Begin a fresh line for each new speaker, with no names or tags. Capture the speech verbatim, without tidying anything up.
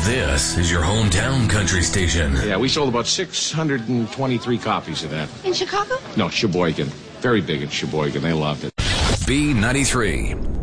This is your hometown country station.
Yeah, we sold about six hundred twenty-three copies of that.
In Chicago?
No, Sheboygan. Very big in Sheboygan. They loved it.
B ninety-three.